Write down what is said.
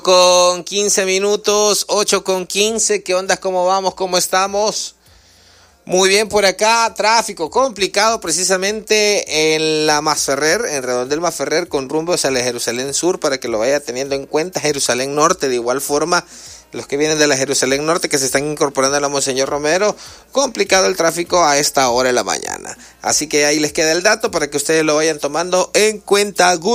Con 15 minutos, 8:15. ¿Qué onda? ¿Cómo vamos? ¿Cómo estamos? Muy bien por acá. Tráfico complicado precisamente en la Masferrer, en Redondel Masferrer, con rumbo hacia la Jerusalén Sur, para que lo vaya teniendo en cuenta. Jerusalén Norte, de igual forma, los que vienen de la Jerusalén Norte, que se están incorporando a la Monseñor Romero, complicado el tráfico a esta hora de la mañana. Así que ahí les queda el dato para que ustedes lo vayan tomando en cuenta.